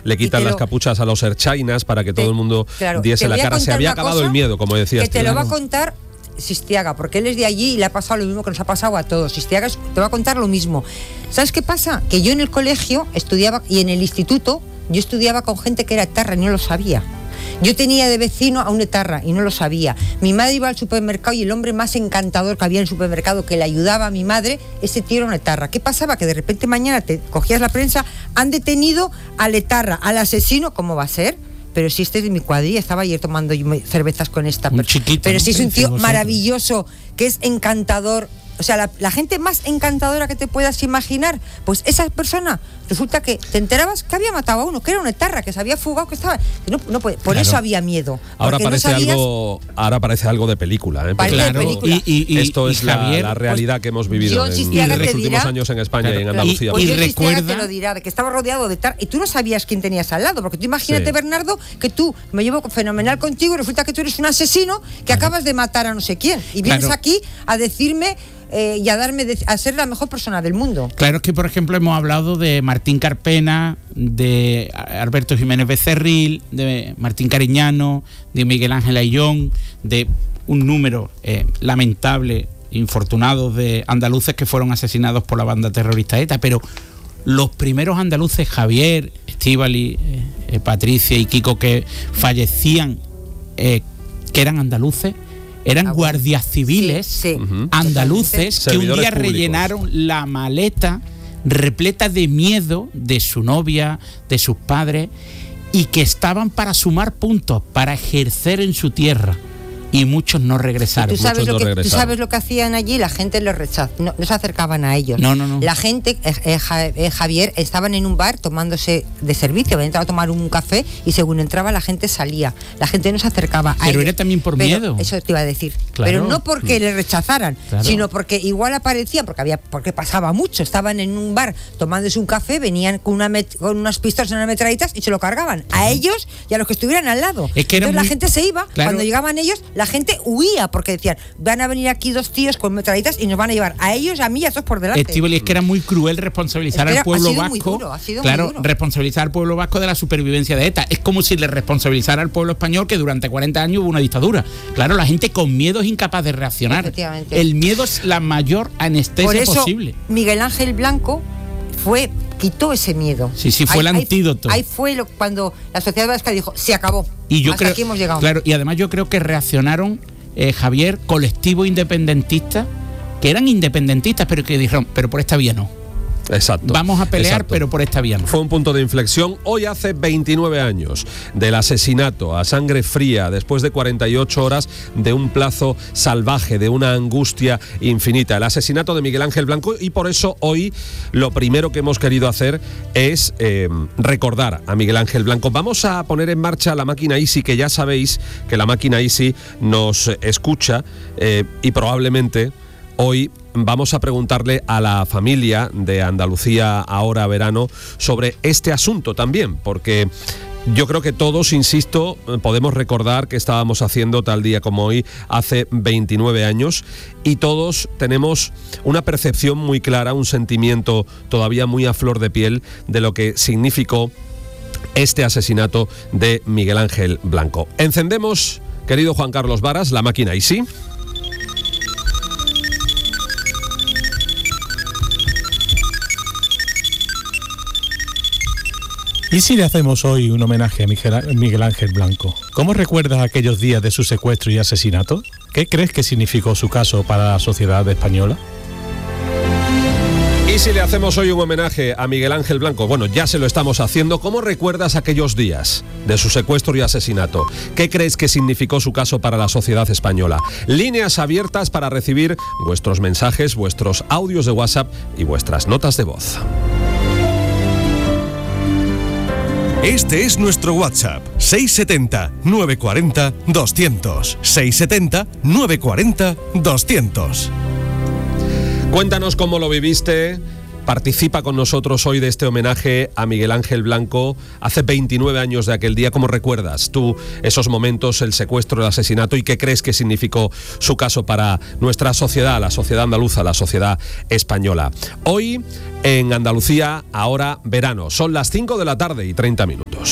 le quitan las capuchas a los erchainas para que todo el mundo diese la cara. Se había acabado el miedo, como decías. Que te lo va a contar Sistiaga, porque él es de allí y le ha pasado lo mismo que nos ha pasado a todos. Sistiaga te va a contar lo mismo. ¿Sabes qué pasa? Que yo en el colegio estudiaba y en el instituto yo estudiaba con gente que era etarra y no lo sabía. Yo tenía de vecino a un etarra y no lo sabía. Mi madre iba al supermercado y el hombre más encantador que había en el supermercado que le ayudaba a mi madre, ese tío era un etarra. ¿Qué pasaba? Que de repente mañana te cogías la prensa, han detenido al etarra, al asesino. ¿Cómo va a ser? Pero si este es de mi cuadrilla, estaba ayer tomando cervezas con esta persona. Pero si es un tío maravilloso, que es encantador. O sea, la gente más encantadora que te puedas imaginar, pues esa persona, resulta que te enterabas que había matado a uno, que era un etarra, que se había fugado, que estaba... No puede, por eso había miedo. Ahora parece algo de película, ¿eh? Claro, de película. Y esto es Javier, la realidad que hemos vivido en los últimos años en España y en Andalucía. Y recuerda, te lo dirá, que estaba rodeado de etarra, y tú no sabías quién tenías al lado, porque tú imagínate, Bernardo, que tú, me llevo fenomenal contigo, y resulta que tú eres un asesino que acabas de matar a no sé quién, y vienes aquí a decirme... y a ser la mejor persona del mundo. Claro, es que por ejemplo hemos hablado de Martín Carpena, de Alberto Jiménez Becerril, de Martín Cariñano, de Miguel Ángel Ayllón, de un número lamentable, infortunado de andaluces que fueron asesinados por la banda terrorista ETA, pero los primeros andaluces, Javier, Estíbaliz, Patricia y Kiko, que fallecían, que eran andaluces, eran guardias civiles andaluces que un día rellenaron la maleta repleta de miedo de su novia, de sus padres, y que estaban para sumar puntos, para ejercer en su tierra. Y muchos no regresaron. ¿Tú sabes lo que hacían allí? La gente los rechazaba, no se acercaban a ellos. No. La gente, Javier, estaban en un bar tomándose de servicio, habían entrado a tomar un café y según entraba la gente salía. La gente no se acercaba a ellos. Pero era también por miedo. Eso te iba a decir. Claro. Pero no porque le rechazaran, sino porque igual aparecían, porque pasaba mucho. Estaban en un bar tomándose un café, venían con unas pistolas y unas metralletas y se lo cargaban a ellos y a los que estuvieran al lado. Es que entonces la gente se iba. Cuando llegaban ellos, la gente huía porque decían, van a venir aquí dos tíos con metralletas y nos van a llevar a ellos, a mí y a todos por delante. Estíbaliz, es que era muy cruel responsabilizar al pueblo vasco. Claro, responsabilizar al pueblo vasco de la supervivencia de ETA. Es como si le responsabilizara al pueblo español que durante 40 años hubo una dictadura. Claro, la gente con miedo es incapaz de reaccionar. El miedo es la mayor anestesia por eso, posible. Miguel Ángel Blanco quitó ese miedo. Sí, fue el antídoto. Ahí fue cuando la sociedad vasca dijo, se acabó. Y yo hasta aquí hemos llegado. Claro, y además yo creo que reaccionaron, Javier, colectivos independentistas, que eran independentistas, pero que dijeron, pero por esta vía no. Exacto. Vamos a pelear, pero por esta vía no. Fue un punto de inflexión. Hoy hace 29 años del asesinato a sangre fría, después de 48 horas de un plazo salvaje, de una angustia infinita. El asesinato de Miguel Ángel Blanco, y por eso hoy lo primero que hemos querido hacer es recordar a Miguel Ángel Blanco. Vamos a poner en marcha la máquina Easy, que ya sabéis que la máquina Easy nos escucha y probablemente hoy vamos a preguntarle a la familia de Andalucía Ahora Verano sobre este asunto también, porque yo creo que todos, insisto, podemos recordar que estábamos haciendo tal día como hoy hace 29 años y todos tenemos una percepción muy clara, un sentimiento todavía muy a flor de piel de lo que significó este asesinato de Miguel Ángel Blanco. Encendemos, querido Juan Carlos Varas, la máquina Easy. ¿Y si le hacemos hoy un homenaje a Miguel Ángel Blanco? ¿Cómo recuerdas aquellos días de su secuestro y asesinato? ¿Qué crees que significó su caso para la sociedad española? ¿Y si le hacemos hoy un homenaje a Miguel Ángel Blanco? Bueno, ya se lo estamos haciendo. ¿Cómo recuerdas aquellos días de su secuestro y asesinato? ¿Qué crees que significó su caso para la sociedad española? Líneas abiertas para recibir vuestros mensajes, vuestros audios de WhatsApp y vuestras notas de voz. Este es nuestro WhatsApp, 670-940-200. 670-940-200. Cuéntanos cómo lo viviste. Participa con nosotros hoy de este homenaje a Miguel Ángel Blanco. Hace 29 años de aquel día. ¿Cómo recuerdas tú esos momentos, el secuestro, el asesinato, y qué crees que significó su caso para nuestra sociedad, la sociedad andaluza, la sociedad española? Hoy en Andalucía Ahora Verano. Son las 5 de la tarde y 30 minutos.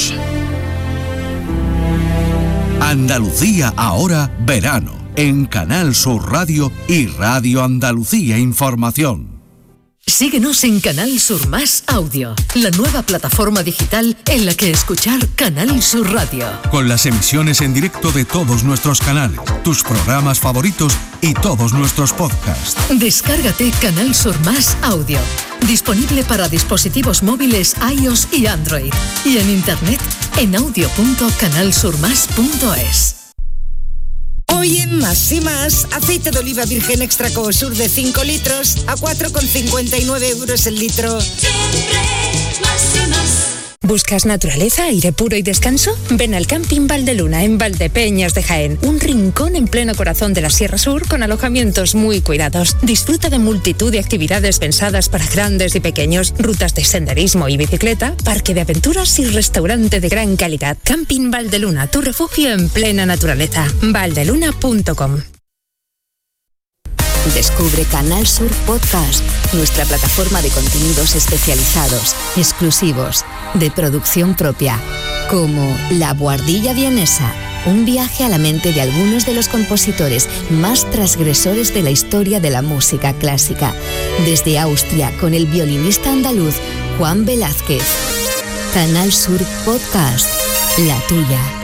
Andalucía ahora verano, en Canal Sur Radio y Radio Andalucía Información. Síguenos en Canal Sur Más Audio, la nueva plataforma digital en la que escuchar Canal Sur Radio. Con las emisiones en directo de todos nuestros canales, tus programas favoritos y todos nuestros podcasts. Descárgate Canal Sur Más Audio. Disponible para dispositivos móviles iOS y Android. Y en internet en audio.canalsurmas.es. Hoy en Más y Más, aceite de oliva virgen extra Cosur de 5 litros a 4,59 euros el litro. ¿Buscas naturaleza, aire puro y descanso? Ven al Camping Valdeluna en Valdepeñas de Jaén, un rincón en pleno corazón de la Sierra Sur con alojamientos muy cuidados. Disfruta de multitud de actividades pensadas para grandes y pequeños, rutas de senderismo y bicicleta, parque de aventuras y restaurante de gran calidad. Camping Valdeluna, tu refugio en plena naturaleza. valdeluna.com. Descubre Canal Sur Podcast, nuestra plataforma de contenidos especializados, exclusivos, de producción propia, como La Buhardilla Vienesa, un viaje a la mente de algunos de los compositores más transgresores de la historia de la música clásica, desde Austria con el violinista andaluz Juan Velázquez. Canal Sur Podcast, la tuya.